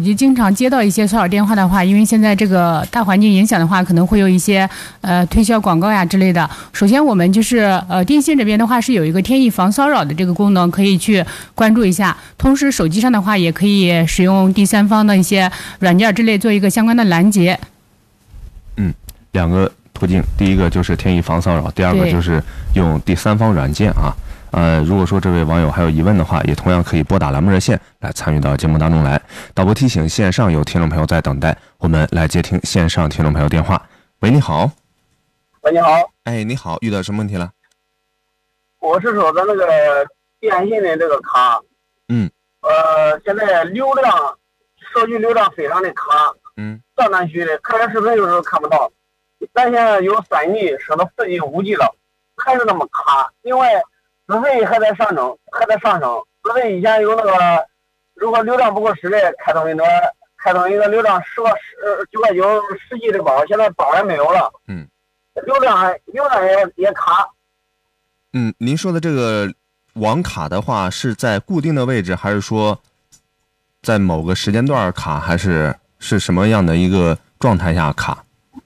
机经常接到一些骚扰电话的话，因为现在这个大环境影响的话，可能会有一些推销广告呀之类的。首先我们就是电信这边的话是有一个天翼防骚扰的这个功能，可以去关注一下。同时手机上的话也可以使用第三方的一些软件之类做一个相关的拦截。 两个途径，第一个就是天翼防骚扰，第二个就是用第三方软件啊。如果说这位网友还有疑问的话，也同样可以拨打栏目热线来参与到节目当中来。导播提醒，线上有听众朋友在等待，我们来接听线上听众朋友电话。喂，你好。 喂，你好。 哎，你好，遇到什么问题了？ 我是说的那个电信的这个卡，现在手机流量非常的卡，断断续的，看点视频有时候看不到。咱现在有3G升到4G、5G 了，还是那么卡，因为资费还在上升，资费以前有那个，如果流量不够使的，开通一个流量9块9、10G 的包，现在包也没有了，流量也卡。 您说的这个网卡的话，是在固定的位置，还是说在某个时间段卡，还是什么样的一个状态下卡？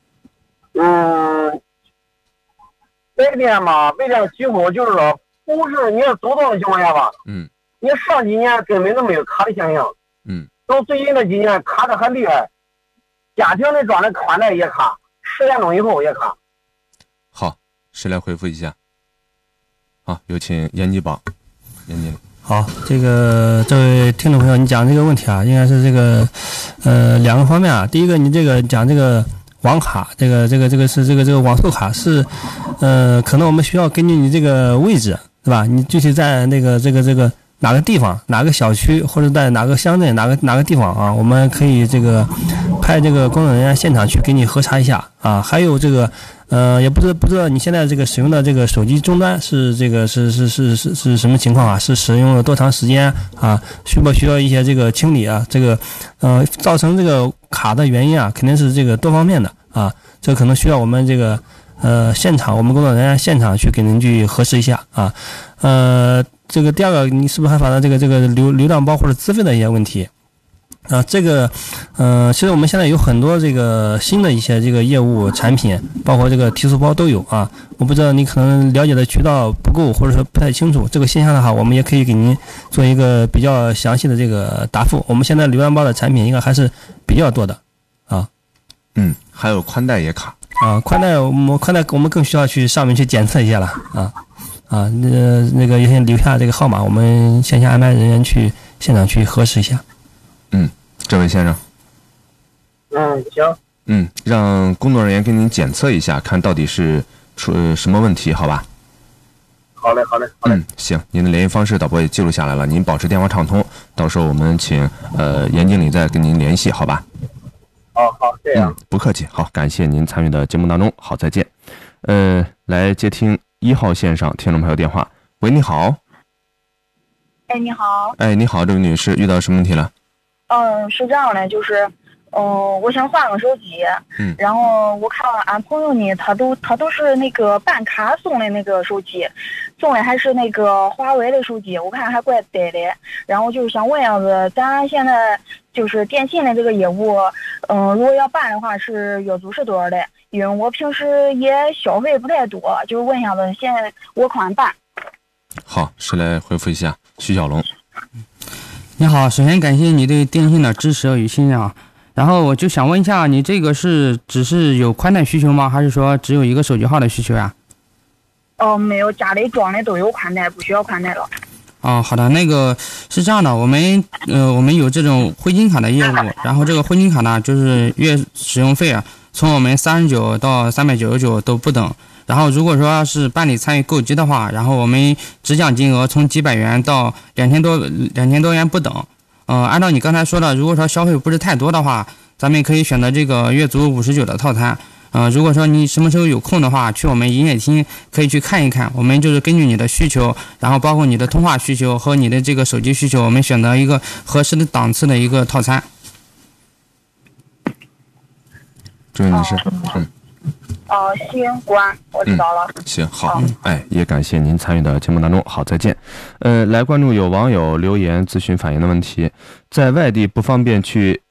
白天几乎就是说，不是你要走动的情况下吧，你上几年根本都没有卡的现象，到最近这几年卡的很厉害，家庭的装的宽带也卡，10点钟以后也卡。 好，谁来回复一下？好，有请严继宝，严经理。 好，这位听众朋友，你讲这个问题啊，应该是这个两个方面啊。第一个，你这个讲这个网卡，这个是这个网速卡是可能我们需要根据你这个位置，对吧？你具体在那个这个哪个地方、哪个小区，或者在哪个乡镇、哪个地方啊，我们可以这个派这个工作人员现场去给你核查一下啊。还有这个也不知道你现在这个使用的这个手机终端是什么情况啊？是使用了多长时间啊？需不需要一些这个清理啊？这个造成这个卡的原因啊，肯定是这个多方面的啊。这可能需要我们这个现场，我们工作人员现场去给您去核实一下啊。这个第二个，你是不是还发的这个流量包或者资费的一些问题？这个其实我们现在有很多这个新的一些这个业务产品，包括这个提速包都有啊。我不知道你可能了解的渠道不够，或者说不太清楚，这个线下的话，我们也可以给您做一个比较详细的这个答复。我们现在流量包的产品应该还是比较多的啊。 还有宽带也卡啊，宽带我们更需要去上面去检测一下了啊。那个先留下这个号码，我们线下安排人员去现场去核实一下。 这位先生。 行。 让工作人员给您检测一下，看到底是出什么问题，好吧？ 好嘞。 行，您的联系方式导播也记录下来了，您保持电话畅通，到时候我们请严经理再跟您联系，好吧？ 好，这样。 不客气，好，感谢您参与的节目当中，好，再见。来接听1号线上听众朋友电话。喂，你好。 你好。 你好，这位女士，遇到什么问题了？ 是这样的，就是我想换个手机，然后我看俺朋友呢，他都是那个办卡送的那个手机，送的还是那个华为的手机，我看还怪呆的。然后就是想问样子，咱现在就是电信的这个业务，如果要办的话是月租是多少的？因为我平时也消费不太多，就是问一下子现在我款办。 好，谁来回复一下？徐小龙。 你好，首先感谢你对电信的支持与信任啊。然后我就想问一下，你这个是只是有宽带需求吗？还是说只有一个手机号的需求呀？ 没有，家里装的都有宽带，不需要宽带了。 好的，那个是这样的，我们有这种灰金卡的业务，然后这个灰金卡呢，就是月使用费啊，从我们39到399都不等。然后如果说是办理参与购机的话，然后我们直奖金额从几百元到2000多元不等。按照你刚才说的，如果说消费不是太多的话，咱们可以选择这个月租59的套餐。如果说你什么时候有空的话，去我们营业厅可以去看一看，我们就是根据你的需求，然后包括你的通话需求和你的这个手机需求，我们选择一个合适的档次的一个套餐。 这位女士， 行，关，我知道了。 行，好，也感谢您参与的节目当中，好，再见。来关注有网友留言咨询反映的问题，在外地不方便去